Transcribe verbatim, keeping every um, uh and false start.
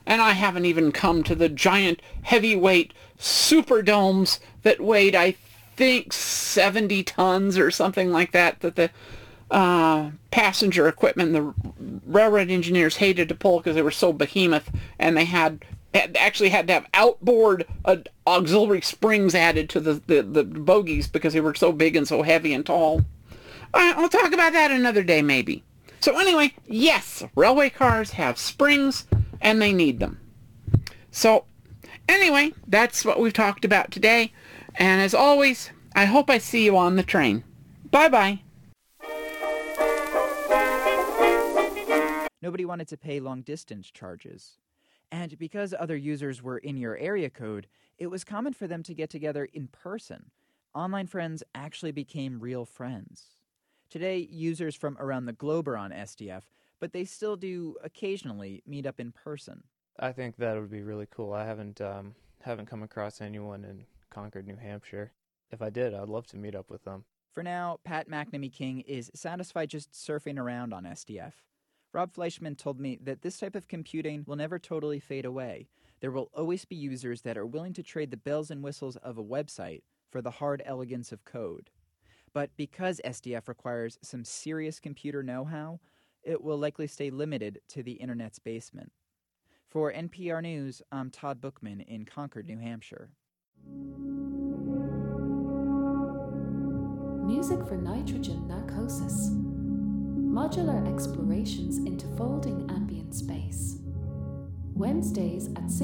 And I haven't even come to the giant heavyweight superdomes that weighed, I think, seventy tons or something like that, that the uh, passenger equipment, the railroad engineers hated to pull because they were so behemoth, and they had, had actually had to have outboard uh, auxiliary springs added to the, the, the bogies because they were so big and so heavy and tall. All right, we'll talk about that another day, maybe. So anyway, yes, railway cars have springs, and they need them. So anyway, that's what we've talked about today. And as always, I hope I see you on the train. Bye-bye. Nobody wanted to pay long-distance charges. And because other users were in your area code, it was common for them to get together in person. Online friends actually became real friends. Today, users from around the globe are on S D F, but they still do occasionally meet up in person. I think that would be really cool. I haven't um, haven't come across anyone in Concord, New Hampshire. If I did, I'd love to meet up with them. For now, Pat McNamee King is satisfied just surfing around on S D F. Rob Fleischman told me that this type of computing will never totally fade away. There will always be users that are willing to trade the bells and whistles of a website for the hard elegance of code. But because S D F requires some serious computer know-how, it will likely stay limited to the internet's basement. For N P R News, I'm Todd Bookman in Concord, New Hampshire. Music for nitrogen narcosis. Modular explorations into folding ambient space. Wednesdays at six